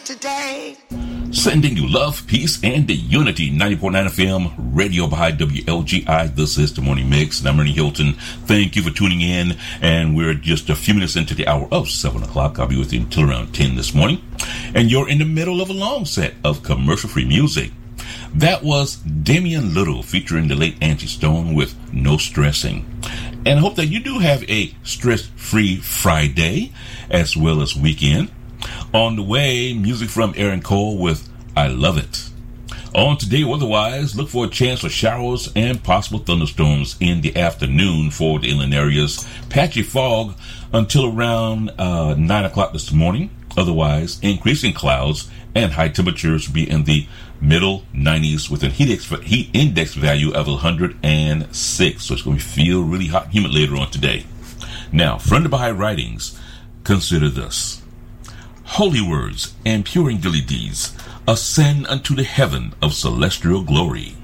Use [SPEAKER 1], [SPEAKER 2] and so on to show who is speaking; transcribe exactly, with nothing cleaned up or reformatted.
[SPEAKER 1] today.
[SPEAKER 2] Sending you love, peace, and the unity. ninety point nine F M, radio by W L G I. This is the Morning Mix, and I'm Ernie Hilton. Thank you for tuning in, and we're just a few minutes into the hour of seven o'clock. I'll be with you until around ten this morning, and you're in the middle of a long set of commercial-free music. That was Damian Little featuring the late Angie Stone with No Stressing. And I hope that you do have a stress-free Friday as well as weekend. On the way, music from Aaron Cole with I Love It. On today, otherwise, look for a chance for showers and possible thunderstorms in the afternoon for the inland areas. Patchy fog until around uh, nine o'clock this morning. Otherwise, increasing clouds and high temperatures be in the middle nineties with a heat, ex- heat index value of one hundred six. So it's going to feel really hot and humid later on today. Now, from the Baha'i writings, consider this. Holy words and pure and gilly deeds ascend unto the heaven of celestial glory.